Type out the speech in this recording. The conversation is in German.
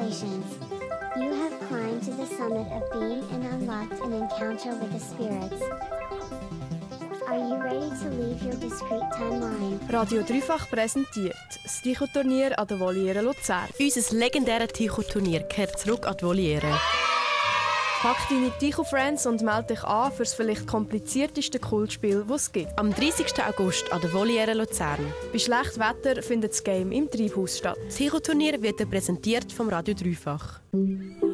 Congratulations! You have climbed to the summit of being and unlocked an encounter with the spirits. Are you ready to leave your discrete timeline? Radio Dreifach präsentiert das Tycho-Turnier an der Voliere Luzern. Unser legendäres Tycho-Turnier kehrt zurück an die Voliere. Pack deine Tycho-Friends und melde dich an für das vielleicht komplizierteste Kultspiel, das es gibt. Am 30. August an der Voliere Luzern. Bei schlechtem Wetter findet das Game im Treibhaus statt. Das Tycho-Turnier wird präsentiert vom Radio Dreifach.